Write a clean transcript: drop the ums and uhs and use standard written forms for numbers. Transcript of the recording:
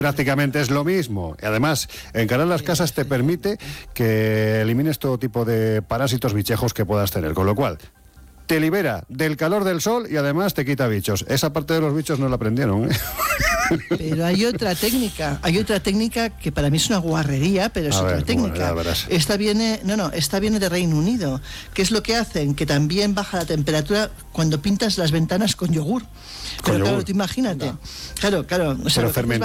prácticamente es lo mismo. Y además, encarar las casas te permite que elimines todo tipo de parásitos bichejos que puedas tener, con lo cual te libera del calor del sol y además te quita bichos. Esa parte de los bichos no la aprendieron, ¿eh? Pero hay otra técnica que para mí es una guarrería, pero es otra técnica. Bueno, esta viene de Reino Unido, que es lo que hacen, que también baja la temperatura cuando pintas las ventanas con yogur. Pero claro, tú imagínate. Claro. O sea, pero